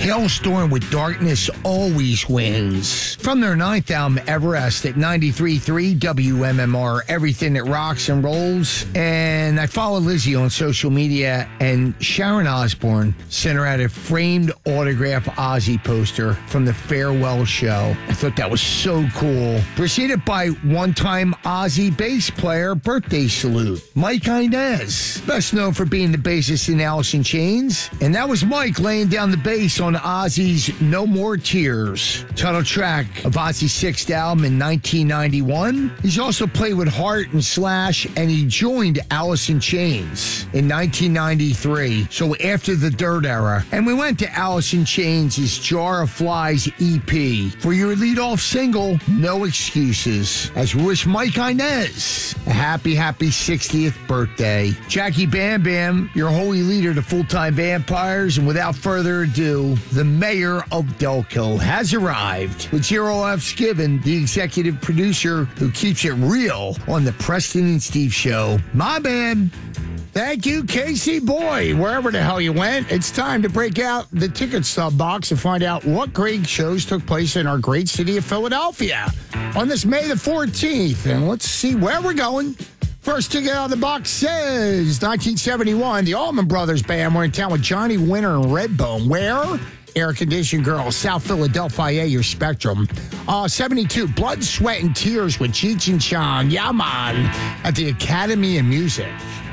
Hailstorm with Darkness always wins. From their 9th album, Everest, at 93.3 WMMR, everything that rocks and rolls. And I follow Lizzie on social media, and Sharon Osbourne sent her out a framed autograph Ozzy poster from the farewell show. I thought that was so cool. Preceded by one-time Ozzy bass player birthday salute, Mike Inez, best known for being the bassist in Alice in Chains. And that was Mike laying down the bass on Ozzy's No More Tears, title track of Ozzy's 6th album in 1991. He's also played with Heart and Slash, and he joined Alice in Chains in 1993, so after the Dirt era. And we went to Alice in Chains' Jar of Flies EP for your lead-off single, No Excuses, as we wish Mike Inez a happy 60th birthday. Jackie Bam Bam, your holy leader to Full-Time Vampires, and without further ado, the mayor of Delco has arrived, with 0 F's given, the executive producer who keeps it real on the Preston and Steve Show. My man. Thank you, Casey Boy. Wherever the hell you went, it's time to break out the ticket stub box and find out what great shows took place in our great city of Philadelphia on this May the 14th. And let's see where we're going. First ticket out of the box says 1971, the Allman Brothers Band were in town with Johnny Winter and Redbone. Where? Air Conditioned Girls, South Philadelphia, your Spectrum. 72, Blood, Sweat, and Tears with Cheech and Chong, yeah, man, at the Academy of Music.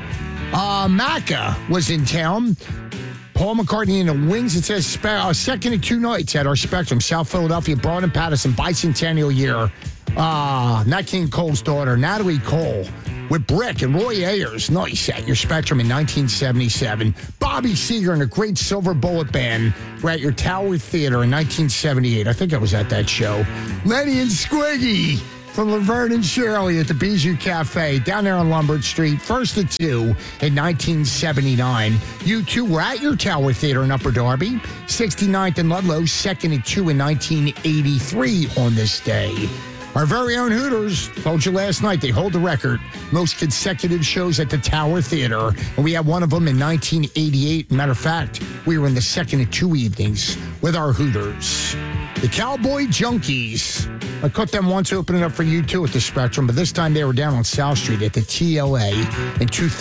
Macca was in town. Paul McCartney and the Wings. It says second and 2 nights at our Spectrum, South Philadelphia, Broad and Patterson, bicentennial year. Nat King Cole's daughter, Natalie Cole, with Brick and Roy Ayers. Nice at your Spectrum in 1977. Bobby Seger and the Great Silver Bullet Band were at your Tower Theater in 1978. I think I was at that show. Lenny and Squiggy from Laverne and Shirley at the Bijou Cafe down there on Lombard Street, first at 2 in 1979. You two were at your Tower Theater in Upper Darby, 69th and Ludlow, second at 2 in 1983 on this day. Our very own Hooters told you last night they hold the record. Most consecutive shows at the Tower Theater. And we had one of them in 1988. Matter of fact, we were in the second of 2 evenings with our Hooters. The Cowboy Junkies. I caught them once opening up for U2 at the Spectrum, but this time they were down on South Street at the TLA in 2000.